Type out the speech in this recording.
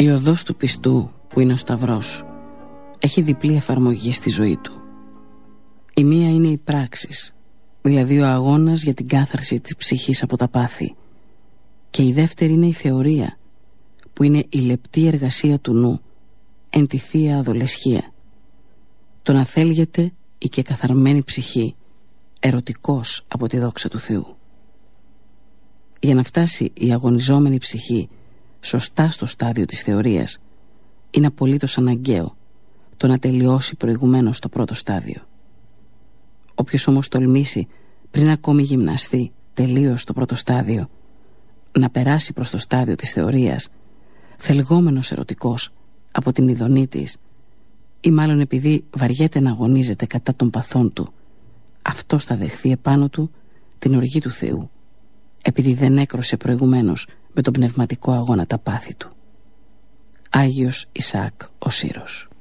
Η οδός του πιστού, που είναι ο Σταυρός, έχει διπλή εφαρμογή στη ζωή του. Η μία είναι οι πράξεις, δηλαδή ο αγώνας για την κάθαρση της ψυχής από τα πάθη, και η δεύτερη είναι η θεωρία, που είναι η λεπτή εργασία του νου εν τη θεία αδολεσχία. Το να θέλγεται η και καθαρμένη ψυχή, ερωτικός από τη δόξα του Θεού. Για να φτάσει η αγωνιζόμενη ψυχή σωστά στο στάδιο της θεωρίας, είναι απολύτως αναγκαίο το να τελειώσει προηγουμένως το πρώτο στάδιο. Όποιος όμως τολμήσει πριν ακόμη γυμναστεί τελείως το πρώτο στάδιο, να περάσει προς το στάδιο της θεωρίας, θελγόμενος ερωτικός από την ειδονή της, ή μάλλον επειδή βαριέται να αγωνίζεται κατά των παθών του, αυτός θα δεχθεί επάνω του την οργή του Θεού, επειδή δεν έκρωσε προηγουμένως με τον πνευματικό αγώνα τα πάθη του. Άγιος Ισαάκ ο Σύρος.